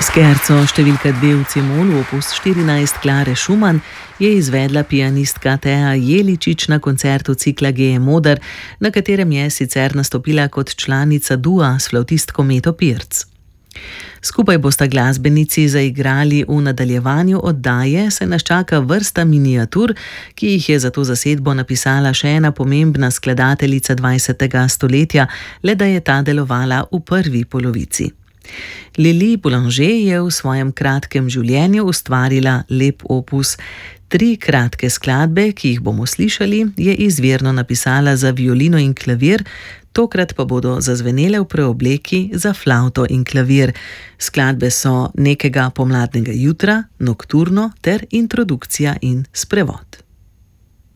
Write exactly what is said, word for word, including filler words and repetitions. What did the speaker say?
Scherzo številka dve v C-molu opus štirinajst Klare Schumann je izvedla pianistka Tea Jeličič na koncertu cikla G E-moder, na katerem je sicer nastopila kot članica dua s flavtistko Meto Pirc. Skupaj bosta glasbenici zaigrali v nadaljevanju oddaje, se nas čaka vrsta miniatur, ki jih je za to zasedbo napisala še ena pomembna skladateljica dvajsetega stoletja, le da je ta delovala v prvi polovici. Lili Boulanger je v svojem kratkem življenju ustvarila lep opus. Tri kratke skladbe, ki jih bomo slišali, je izvirno napisala za violino in klavir, tokrat pa bodo zazvenele v preobleki za flavto in klavir. Skladbe so Nekega pomladnega jutra, Nokturno ter Introdukcija in sprevod.